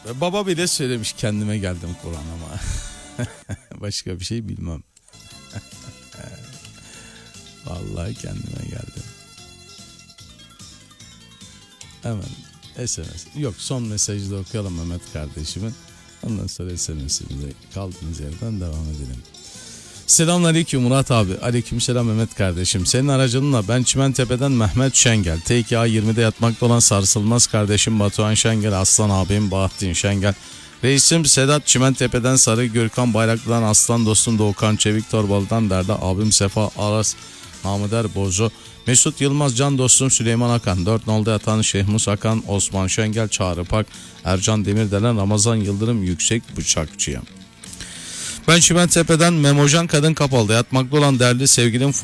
Baba bile söylemiş kendime geldim Kur'an ama. Başka bir şey bilmem. Vallahi kendime geldim. Hemen SMS. Yok, son mesajı da okuyalım Mehmet kardeşimin. Ondan sonra SMS'imize kaldığımız yerden devam edelim. Selamünaleyküm Murat abi. Aleykümselam Mehmet kardeşim. Senin aracınla ben Çimentepe'den Mehmet Şengel. TKA 20'de yatmakta olan sarsılmaz kardeşim Batuhan Şengel, Aslan abim Bahattin Şengel. Reisim Sedat Çimentepe'den, Sarı Gürkan Bayraklı'dan, Aslan dostum Doğukan Çevik Torbalı'dan, Derda abim Sefa Aras, Mahmuder Bozu, Mesut Yılmaz can dostum Süleyman Akan, 4 nolda yatan Şehmus Akan, Osman Şengel, Çağrı Pak, Ercan Demirdelen, Ramazan Yıldırım Yüksek Bıçakçı'ya. Ben Çimentepe'den Memojan Kadın Kapalı'da yatmakta olan değerli sevgilim